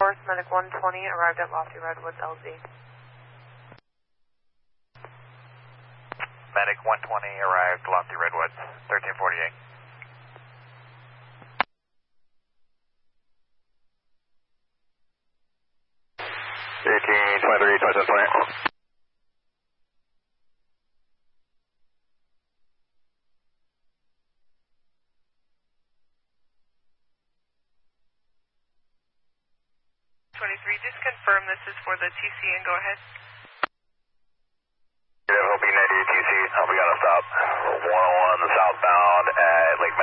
Medic 120 arrived at Lofty Redwoods, LZ. Medic 120 arrived, Lofty Redwoods, 1348. 1823, 2720. Just confirm this is for the TC and go ahead. Hope you 98 TC. I'll be on a stop 101 southbound at Lake